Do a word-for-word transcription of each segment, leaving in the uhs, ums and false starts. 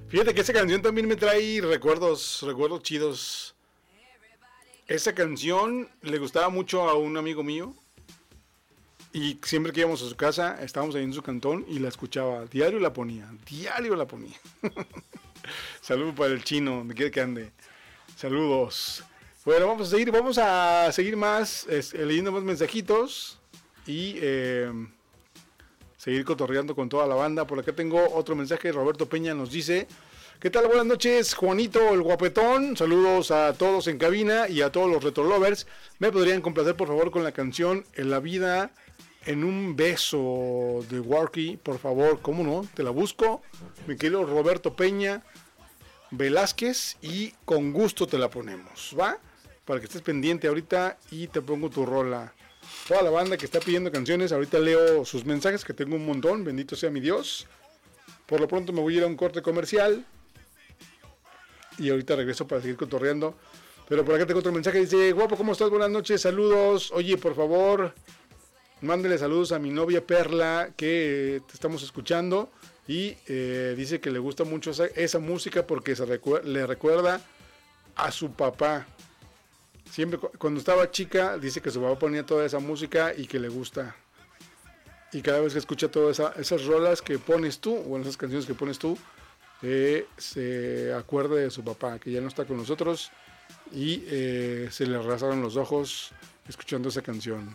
Fíjate que esa canción también me trae recuerdos, recuerdos chidos. Esa canción le gustaba mucho a un amigo mío. Y siempre que íbamos a su casa, estábamos ahí en su cantón y la escuchaba. Diario la ponía, diario la ponía. Saludos para el chino, donde quiera que ande. Saludos. Bueno, vamos a seguir, vamos a seguir más, es, leyendo más mensajitos. Y eh, seguir cotorreando con toda la banda. Por acá tengo otro mensaje. Roberto Peña nos dice: ¿qué tal? Buenas noches, Juanito el guapetón. Saludos a todos en cabina y a todos los retro lovers. ¿Me podrían complacer por favor con la canción En la vida en un beso de Warky? Por favor, ¿cómo no? Te la busco, mi querido Roberto Peña Velázquez, y con gusto te la ponemos, ¿va? Para que estés pendiente ahorita y te pongo tu rola. Toda la banda que está pidiendo canciones, ahorita leo sus mensajes, que tengo un montón, bendito sea mi Dios. Por lo pronto me voy a ir a un corte comercial y ahorita regreso para seguir cotorreando. Pero por acá tengo otro mensaje, dice: guapo, ¿cómo estás? Buenas noches, saludos. Oye, por favor, mándele saludos a mi novia Perla, que te estamos escuchando. Y eh, dice que le gusta mucho esa, esa música porque se recu- le recuerda a su papá. Siempre cuando estaba chica, dice que su papá ponía toda esa música y que le gusta. Y cada vez que escucha todas esa, esas rolas que pones tú, o esas canciones que pones tú, eh, se acuerda de su papá, que ya no está con nosotros. Y eh, se le arrasaron los ojos escuchando esa canción.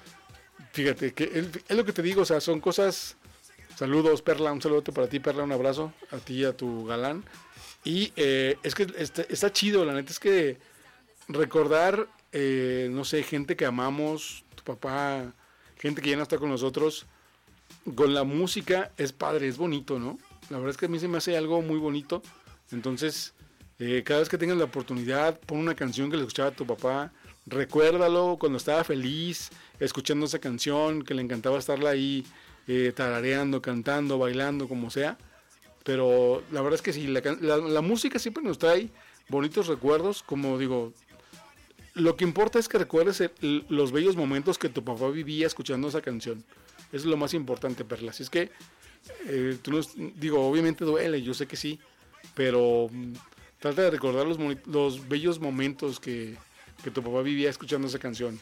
Fíjate, que es, es lo que te digo, o sea, son cosas... Saludos, Perla, un saludo para ti, Perla, un abrazo a ti y a tu galán. Y eh, es que está, está chido, la neta, es que recordar, eh, no sé, gente que amamos, tu papá, gente que ya no está con nosotros, con la música es padre, es bonito, ¿no? La verdad es que a mí se me hace algo muy bonito. Entonces, eh, cada vez que tengas la oportunidad, pon una canción que le escuchaba a tu papá, recuérdalo cuando estaba feliz, escuchando esa canción, que le encantaba estarla ahí, Eh, tarareando, cantando, bailando, como sea. Pero la verdad es que sí, la, la, la música siempre nos trae bonitos recuerdos. Como digo, lo que importa es que recuerdes el, los bellos momentos que tu papá vivía escuchando esa canción. Eso es lo más importante, Perla. Así es que, eh, tú nos, digo, obviamente duele, yo sé que sí, pero mm, trata de recordar los, los bellos momentos que, que tu papá vivía escuchando esa canción.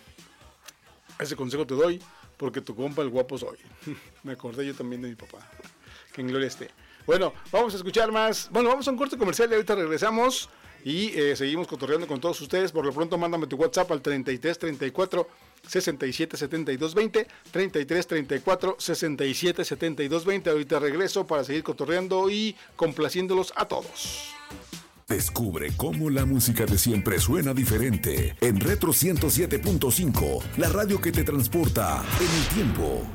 Ese consejo te doy, porque tu compa el guapo soy. Me acordé yo también de mi papá. Que en gloria esté. Bueno, vamos a escuchar más. Bueno, vamos a un corte comercial y ahorita regresamos. Y eh, seguimos cotorreando con todos ustedes. Por lo pronto, mándame tu WhatsApp al treinta y tres, treinta y cuatro, sesenta y siete, setenta y dos, veinte. treinta y tres, treinta y cuatro, sesenta y siete, setenta y dos, veinte. Ahorita regreso para seguir cotorreando y complaciéndolos a todos. Descubre cómo la música de siempre suena diferente en Retro ciento siete punto cinco, la radio que te transporta en el tiempo.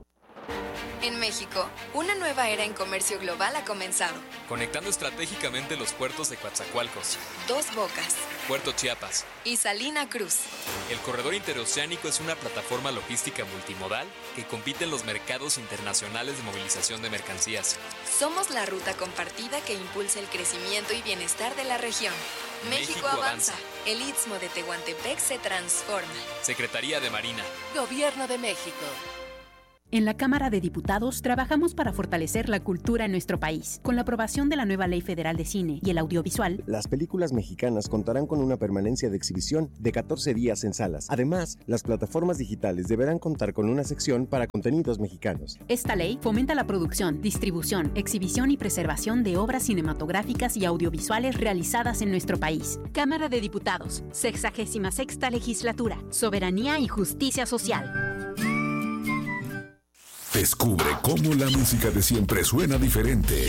En México, una nueva era en comercio global ha comenzado. Conectando estratégicamente los puertos de Coatzacoalcos, Dos Bocas, Puerto Chiapas y Salina Cruz. El corredor interoceánico es una plataforma logística multimodal que compite en los mercados internacionales de movilización de mercancías. Somos la ruta compartida que impulsa el crecimiento y bienestar de la región. México, México avanza. avanza. El Istmo de Tehuantepec se transforma. Secretaría de Marina. Gobierno de México. En la Cámara de Diputados trabajamos para fortalecer la cultura en nuestro país. Con la aprobación de la nueva Ley Federal de Cine y el Audiovisual, las películas mexicanas contarán con una permanencia de exhibición de catorce días en salas. Además, las plataformas digitales deberán contar con una sección para contenidos mexicanos. Esta ley fomenta la producción, distribución, exhibición y preservación de obras cinematográficas y audiovisuales realizadas en nuestro país. Cámara de Diputados, sexagésima sexta legislatura, soberanía y justicia social. Descubre cómo la música de siempre suena diferente